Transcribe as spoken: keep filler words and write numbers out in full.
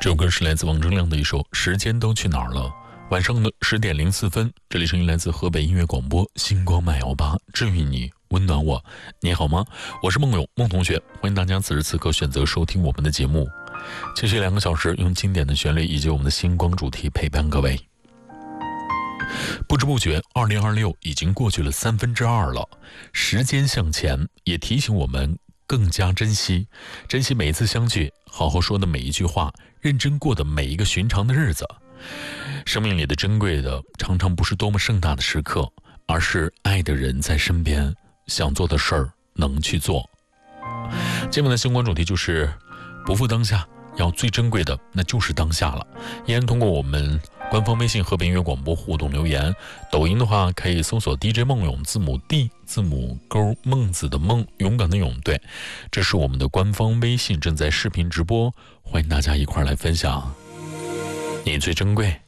这首歌是来自王铮亮的一首《时间都去哪儿了》。晚上的十点零四分，这里声音来自河北音乐广播星光麦幺八，治愈你，温暖我。你好吗？我是孟勇，孟同学，欢迎大家此时此刻选择收听我们的节目。继续两个小时，用经典的旋律以及我们的星光主题陪伴各位。不知不觉二零二六已经过去了三分之二了，时间向前，也提醒我们更加珍惜珍惜每一次相聚，好好说的每一句话，认真过的每一个寻常的日子。生命里的珍贵的常常不是多么盛大的时刻，而是爱的人在身边，想做的事儿能去做。今晚的星光主题就是不负当下，要最珍贵的那就是当下了。依然通过我们官方微信河北音乐广播互动留言，抖音的话可以搜索 D J 孟勇，字母 D 字母勾孟子的孟，勇敢的勇。对，这是我们的官方微信，正在视频直播，欢迎大家一块来分享你最珍贵